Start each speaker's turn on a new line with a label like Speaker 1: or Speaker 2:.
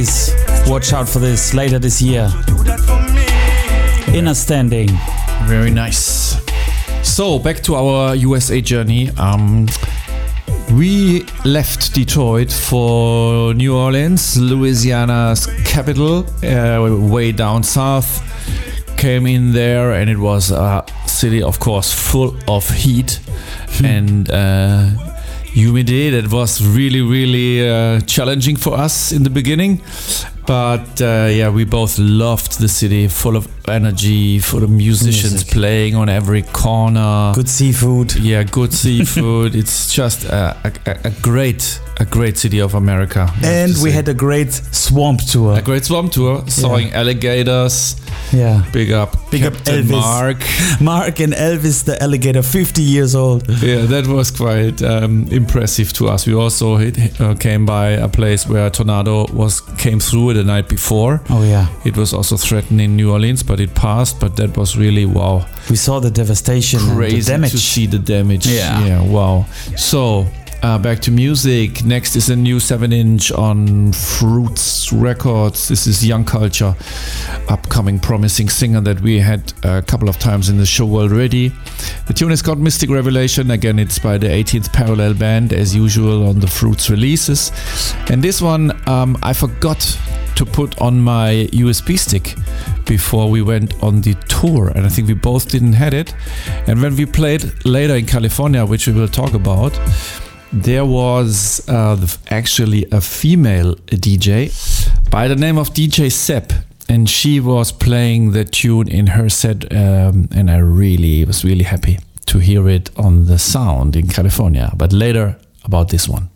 Speaker 1: Watch out for this later this year. Inner Standing.
Speaker 2: Very nice. So back to our USA journey. We left Detroit for New Orleans, Louisiana's capital, way down south. Came in there and it was a city, of course, full of heat and humidity. That was really challenging for us in the beginning. But we both loved the city, full of energy, full of musicians playing on every corner.
Speaker 1: Good seafood.
Speaker 2: Yeah, good seafood. It's just a great city of America.
Speaker 1: And we had a great swamp tour.
Speaker 2: A great swamp tour, sawing alligators.
Speaker 1: Yeah.
Speaker 2: Big up Captain
Speaker 1: Elvis. Mark and Elvis the alligator, 50 years old.
Speaker 2: Yeah, that was quite impressive to us. We also came by a place where a tornado came through the night before.
Speaker 1: Oh yeah.
Speaker 2: It was also threatening New Orleans, but it passed. But that was really wow.
Speaker 1: We saw the devastation.
Speaker 2: Crazy
Speaker 1: and the damage.
Speaker 2: to see the damage.
Speaker 1: Yeah.
Speaker 2: Wow. So back to music. Next is a new 7-inch on Fruits Records. This is Young Culture, upcoming promising singer that we had a couple of times in the show already. The tune is called Mystic Revelation. Again, it's by the 18th Parallel Band, as usual on the Fruits releases. And this one I forgot to put on my USB stick before we went on the tour, and I think we both didn't have it. And when we played later in California, which we will talk about, there was actually a female DJ by the name of DJ Sepp, and she was playing the tune in her set, and I was really happy to hear it on the sound in California. But later about this one.